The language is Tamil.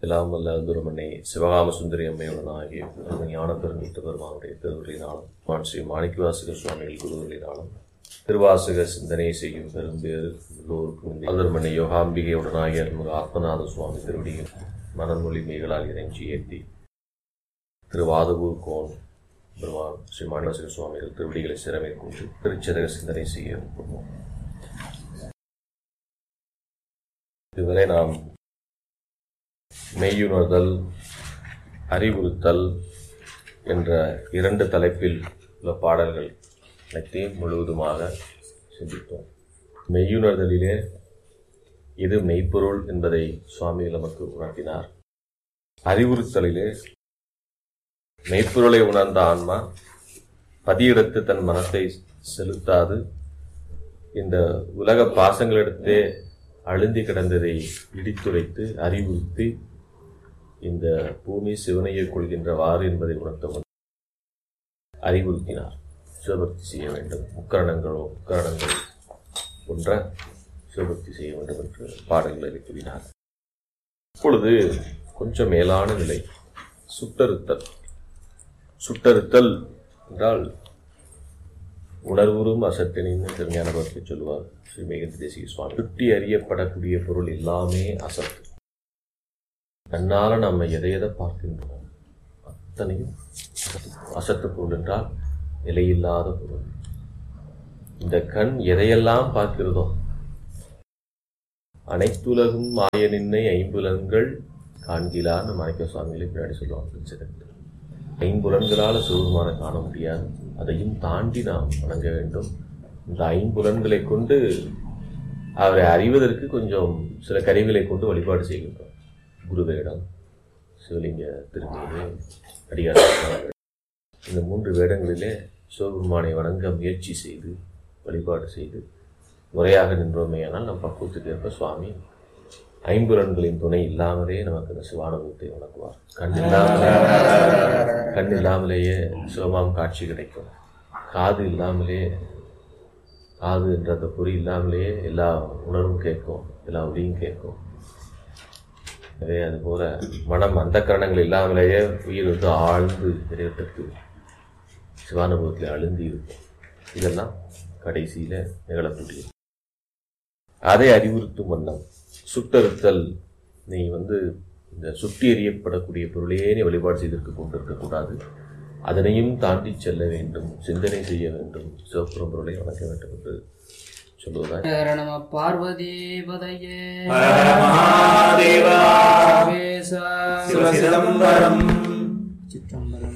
எல்லாம் வல்ல அந்துரமனை சிவகாம சுந்தரி அம்மையுடனாகிய ஞான பெருமித்த பெருமானுடைய திருவருளினாலும் ஸ்ரீ மாணிக்கவாசக சுவாமிகள் குருவருளினாலும் திருவாசக சிந்தனை செய்யும் பெரும்பேறு எல்லோருக்கும் அந்துரமனை யோகாம்பிகையுடனாகிய ஆத்மநாத சுவாமி திருவடியும் மனமொழி மேகலால் இறைஞ்சி ஏற்றி திருவாதவூர் கோன் பெருமான் ஸ்ரீ மாணிக்கவாசக சுவாமிகள் திருவடிகளை சிறமேற்கொண்டு திருச்சதக சிந்தனை செய்ய விரும்புவோம். இதுவரை நாம் மெய்யுணர்தல், அறிவுறுத்தல் என்ற 2 தலைப்பில் உள்ள பாடல்கள் அனைத்தையும் முழுவதுமாக சிந்தித்தோம். மெய்யுணர்தலிலே இது மெய்ப்பொருள் என்பதை சுவாமி நமக்கு உணர்த்தினார். அறிவுறுத்தலிலே மெய்ப்பொருளை உணர்ந்த ஆன்மா பதியிடத்து தன் மனத்தை செலுத்தாது இந்த உலக பாசங்களிடத்தே அழுந்தி கிடந்ததை இடித்துரைத்து அறிவுறுத்தி இந்த பூமி சிவனையை கொள்கின்றவாறு என்பதை உணர்த்த அறிவுறுத்தினார். சிவபக்தி செய்ய வேண்டும், முக்கரணங்கள் போன்ற சிவபக்தி செய்ய வேண்டும் என்று பாடல்களை கூறினார். இப்பொழுது கொஞ்சம் மேலான நிலை சுட்டறுத்தல். சுட்டறுத்தல் என்றால் உணர்வுறும் அசட்டினின்னு திருஞான பக்தி சொல்லுவார் ஸ்ரீ மேகந்தி தேசிக சுவாமி. சுட்டி அறியப்படக்கூடிய பொருள் எல்லாமே அசத்து. கண்ணால நம்ம எதை பார்க்கின்றோம் அத்தனையும் அசத்து பொருள் என்றால் நிலையில்லாத பொருள். இந்த கண் எதையெல்லாம் பார்க்கிறதோ அனைத்துலகும் மாய நின்னை ஐம்புலன்கள் காண்கிலான்னு மாணிக்க சுவாமிகளை பின்னாடி சொல்லுவாங்க. ஐம்புலன்களால் சிவபெருமானை காண முடியாது, அதையும் தாண்டி நாம் வணங்க வேண்டும். இந்த ஐம்புலன்களை கொண்டு அவரை அறிவதற்கு கொஞ்சம் சில கருவிகளை கொண்டு வழிபாடு செய்கின்றோம். குருவேடம், சிவலிங்க திருமேனி, அடியார். இந்த 3 வேடங்களிலே சிவபெருமானை வணங்க முயற்சி செய்து வழிபாடு செய்து முறையாக நின்றோமேயானால் நம் பக்குவத்துக்கு ஏற்ப சுவாமி ஐம்புலன்களின் துணை இல்லாமலே நமக்கு அந்த சிவானுபவத்தை வணங்குவார். கண் இல்லாமலேயே சிவமாம் காட்சி கிடைக்கும். காது இல்லாமலே, காது என்ற அந்த பொறி இல்லாமலேயே எல்லா உணர்வும் கேட்கும், எல்லா ஒளியும் கேட்கும். எனவே அதுபோல மனம் அந்த கரணங்கள் இல்லாமலேயே உயிர் ஆழ்ந்து இறைவத்துக்கு சிவானுபவத்தில் அழுந்தி இருக்கும். இதெல்லாம் கடைசியில் நிகழக்கூடியது. அதை அறிவுறுத்தும் வண்ணம் சுட்டறுத்தல். நீ இந்த சுட்டி எறியப்படக்கூடிய பொருளையே நீ வழிபாடு செய்திருக்க கொண்டிருக்கக்கூடாது, அதனையும் தாண்டி செல்ல வேண்டும், சிந்தனை செய்ய வேண்டும், சிவப்புறம் பொருளை வணங்க வேண்டும் என்று சொல்லுவதாய். பார்வதீபதையே